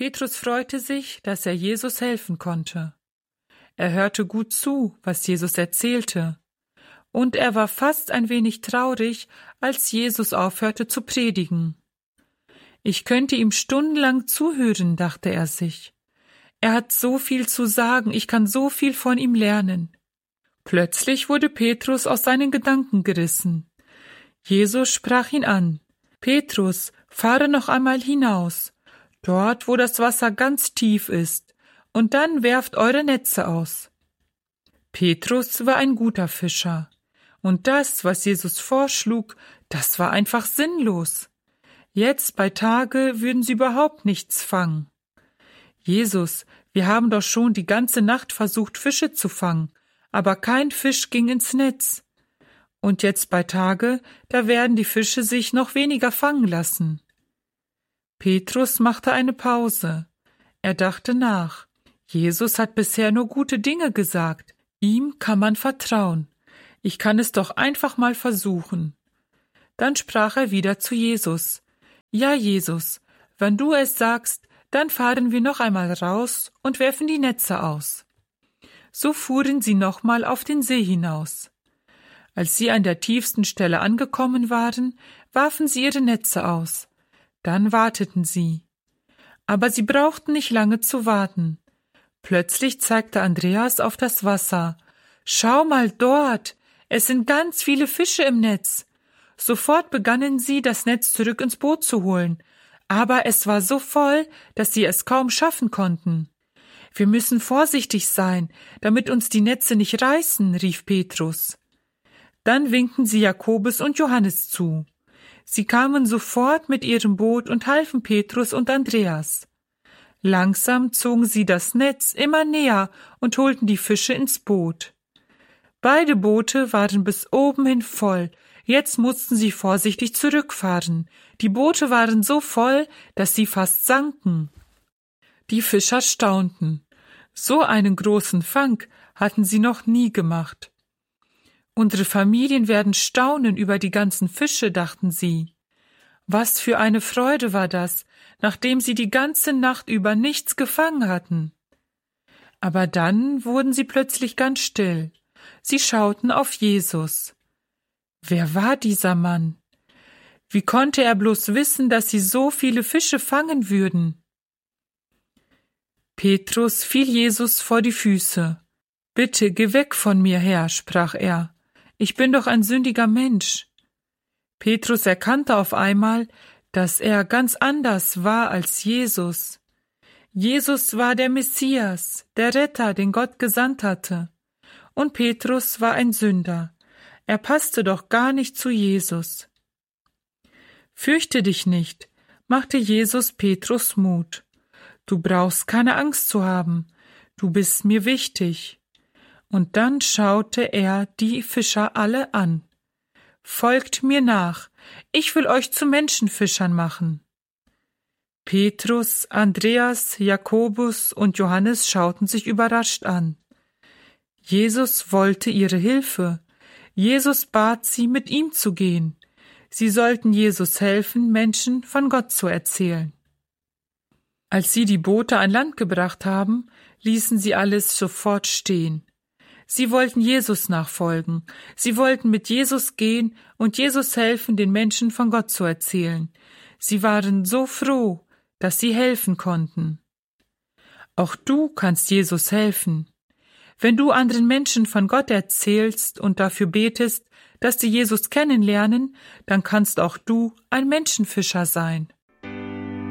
Petrus freute sich, dass er Jesus helfen konnte. Er hörte gut zu, was Jesus erzählte, und er war fast ein wenig traurig, als Jesus aufhörte zu predigen. Ich könnte ihm stundenlang zuhören, dachte er sich. Er hat so viel zu sagen, ich kann so viel von ihm lernen. Plötzlich wurde Petrus aus seinen Gedanken gerissen. Jesus sprach ihn an. Petrus, fahre noch einmal hinaus, dort, wo das Wasser ganz tief ist, und dann werft eure Netze aus. Petrus war ein guter Fischer, und das, was Jesus vorschlug, das war einfach sinnlos. Jetzt bei Tage würden sie überhaupt nichts fangen. Jesus, wir haben doch schon die ganze Nacht versucht, Fische zu fangen, aber kein Fisch ging ins Netz. Und jetzt bei Tage, da werden die Fische sich noch weniger fangen lassen. Petrus machte eine Pause. Er dachte nach. Jesus hat bisher nur gute Dinge gesagt. Ihm kann man vertrauen. Ich kann es doch einfach mal versuchen. Dann sprach er wieder zu Jesus. Ja, Jesus, wenn du es sagst, dann fahren wir noch einmal raus und werfen die Netze aus. So fuhren sie nochmal auf den See hinaus. Als sie an der tiefsten Stelle angekommen waren, warfen sie ihre Netze aus. Dann warteten sie. Aber sie brauchten nicht lange zu warten. Plötzlich zeigte Andreas auf das Wasser. »Schau mal dort! Es sind ganz viele Fische im Netz!« Sofort begannen sie, das Netz zurück ins Boot zu holen. Aber es war so voll, dass sie es kaum schaffen konnten. »Wir müssen vorsichtig sein, damit uns die Netze nicht reißen«, rief Petrus. Dann winkten sie Jakobus und Johannes zu. Sie kamen sofort mit ihrem Boot und halfen Petrus und Andreas. Langsam zogen sie das Netz immer näher und holten die Fische ins Boot. Beide Boote waren bis oben hin voll. Jetzt mussten sie vorsichtig zurückfahren. Die Boote waren so voll, dass sie fast sanken. Die Fischer staunten. So einen großen Fang hatten sie noch nie gemacht. Unsere Familien werden staunen über die ganzen Fische, dachten sie. Was für eine Freude war das, nachdem sie die ganze Nacht über nichts gefangen hatten. Aber dann wurden sie plötzlich ganz still. Sie schauten auf Jesus. Wer war dieser Mann? Wie konnte er bloß wissen, dass sie so viele Fische fangen würden? Petrus fiel Jesus vor die Füße. »Bitte, geh weg von mir, Herr«, sprach er. »Ich bin doch ein sündiger Mensch.« Petrus erkannte auf einmal, dass er ganz anders war als Jesus. Jesus war der Messias, der Retter, den Gott gesandt hatte. Und Petrus war ein Sünder. Er passte doch gar nicht zu Jesus. »Fürchte dich nicht«, machte Jesus Petrus Mut. »Du brauchst keine Angst zu haben. Du bist mir wichtig.« Und dann schaute er die Fischer alle an. »Folgt mir nach, ich will euch zu Menschenfischern machen.« Petrus, Andreas, Jakobus und Johannes schauten sich überrascht an. Jesus wollte ihre Hilfe. Jesus bat sie, mit ihm zu gehen. Sie sollten Jesus helfen, Menschen von Gott zu erzählen. Als sie die Boote an Land gebracht haben, ließen sie alles sofort stehen. Sie wollten Jesus nachfolgen. Sie wollten mit Jesus gehen und Jesus helfen, den Menschen von Gott zu erzählen. Sie waren so froh, dass sie helfen konnten. Auch du kannst Jesus helfen. Wenn du anderen Menschen von Gott erzählst und dafür betest, dass sie Jesus kennenlernen, dann kannst auch du ein Menschenfischer sein.